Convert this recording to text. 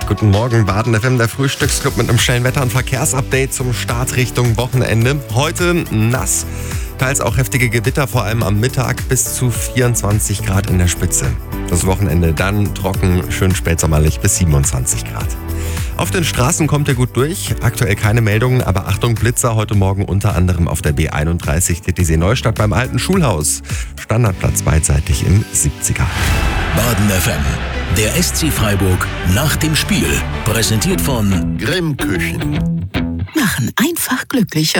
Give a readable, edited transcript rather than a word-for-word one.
Guten Morgen, Baden FM, der Frühstücksclub mit einem schnellen Wetter- und Verkehrsupdate zum Start Richtung Wochenende. Heute nass, teils auch heftige Gewitter, vor allem am Mittag bis zu 24 Grad in der Spitze. Das Wochenende dann trocken, schön spätsommerlich bis 27 Grad. Auf den Straßen kommt ihr gut durch. Aktuell keine Meldungen, aber Achtung, Blitzer heute Morgen unter anderem auf der B31 Titisee-Neustadt beim alten Schulhaus. Standardplatz beidseitig im 70er. Baden FM, der SC Freiburg nach dem Spiel. Präsentiert von Grimm Küchen. Machen einfach glücklicher.